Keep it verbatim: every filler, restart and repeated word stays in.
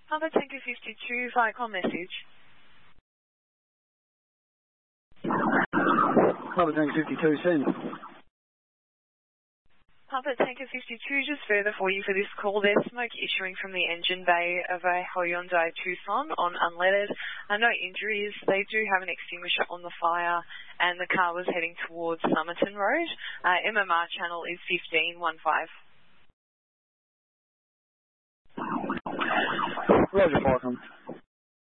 Papa Tango fifty-two, Viacom message. Papa Tango fifty-two, send. Papa Tango fifty-two, just further for you for this call. There's smoke issuing from the engine bay of a Hyundai Tucson on unleaded. Uh, no injuries. They do have an extinguisher on the fire, and the car was heading towards Somerton Road. Uh, M M R channel is fifteen one five. Roger, Viacom.